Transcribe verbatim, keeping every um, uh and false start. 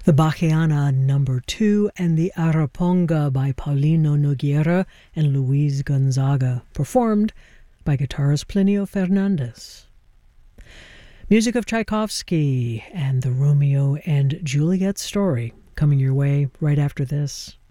The Bachiana number two and the Araponga by Paulino Nogueira and Luis Gonzaga, performed by guitarist Plinio Fernandez. Music of Tchaikovsky and the Romeo and Juliet story coming your way right after this.